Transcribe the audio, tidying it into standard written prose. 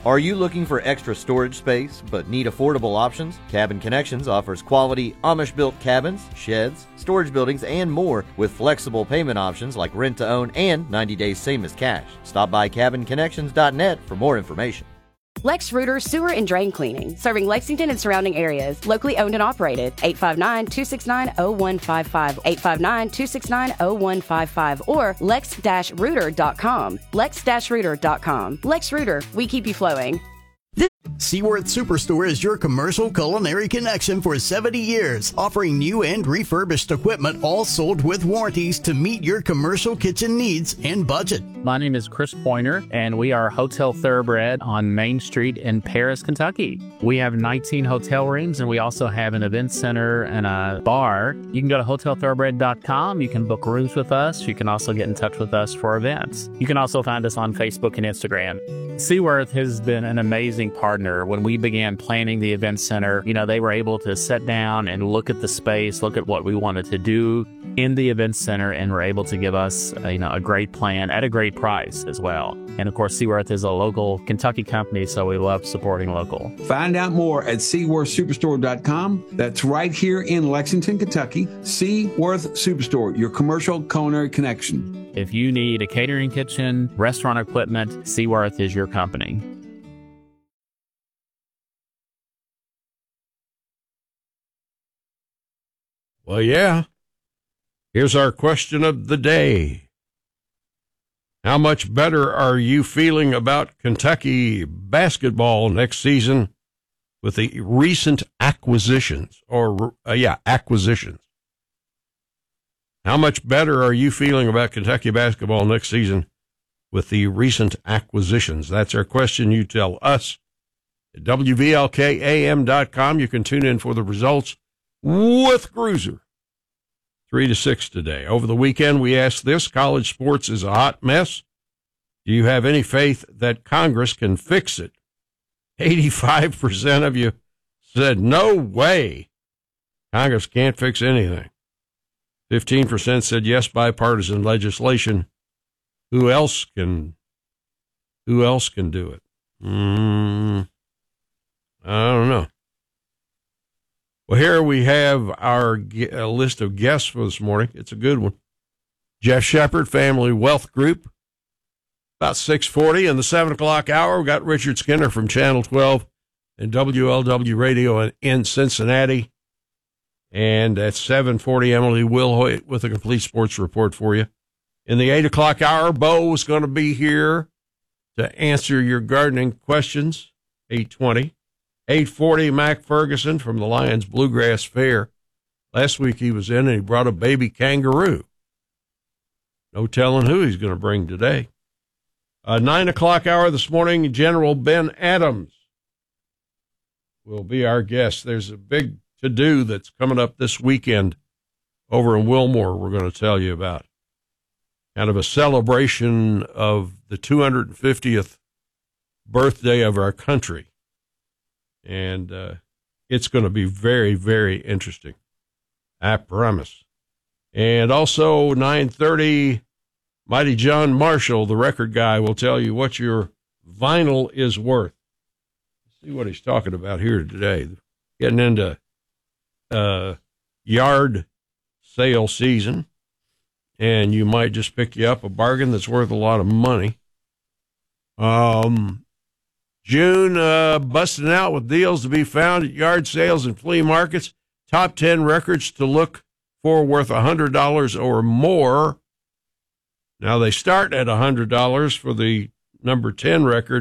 Are you looking for extra storage space but need affordable options? Cabin Connections offers quality Amish-built cabins, sheds, storage buildings, and more with flexible payment options like rent-to-own and 90 days same as cash. Stop by cabinconnections.net for more information. Lex Reuter Sewer and Drain Cleaning, serving Lexington and surrounding areas. Locally owned and operated. 859-269-0155. 859-269-0155 or lex-reuter.com. Lex-reuter.com. Lex Reuter, we keep you flowing. Seaworth Superstore is your commercial culinary connection for 70 years, offering new and refurbished equipment, all sold with warranties to meet your commercial kitchen needs and budget. My name is Chris Pointer, and we are Hotel Thoroughbred on Main Street in Paris, Kentucky. We have 19 hotel rooms, and we also have an event center and a bar. You can go to hotelthoroughbred.com. You can book rooms with us. You can also get in touch with us for events. You can also find us on Facebook and Instagram. Seaworth has been an amazing partner. When we began planning the event center, they were able to sit down and look at the space, look at what we wanted to do in the event center, and were able to give us a great plan at a great price as well. And of course, Seaworth is a local Kentucky company, so we love supporting local. Find out more at SeaworthSuperstore.com. That's right here in Lexington, Kentucky. Seaworth Superstore, your commercial culinary connection. If you need a catering kitchen, restaurant equipment, Seaworth is your company. Well, yeah. Here's our question of the day. How much better are you feeling about Kentucky basketball next season with the recent acquisitions? Acquisitions. How much better are you feeling about Kentucky basketball next season with the recent acquisitions? That's our question. You tell us at WVLKAM.com. You can tune in for the results with Cruiser, 3 to 6 today. Over the weekend, we asked this: college sports is a hot mess. Do you have any faith that Congress can fix it? 85% of you said, no way. Congress can't fix anything. 15% said yes, bipartisan legislation. Who else can do it? I don't know. Well, here we have our list of guests for this morning. It's a good one. Jeff Shepard, Family Wealth Group, about 6:40. In the 7 o'clock hour, we got Richard Skinner from Channel 12 and WLW Radio in Cincinnati. And at 7:40, Emily Wilhoit with a complete sports report for you. In the 8 o'clock hour, Bo is going to be here to answer your gardening questions, 8:20. 8:40, Mac Ferguson from the Lions Bluegrass Fair. Last week he was in and he brought a baby kangaroo. No telling who he's going to bring today. 9 o'clock hour this morning, General Ben Adams will be our guest. There's a big to-do that's coming up this weekend over in Wilmore we're going to tell you about. Kind of a celebration of the 250th birthday of our country. And it's going to be very, very interesting, I promise. And also 9:30, Mighty John Marshall, the record guy, will tell you what your vinyl is worth. Let's see what he's talking about here today. Getting into yard sale season, and you might just pick you up a bargain that's worth a lot of money. June, busting out with deals to be found at yard sales and flea markets. Top 10 records to look for worth $100 or more. Now, they start at $100 for the number 10 record.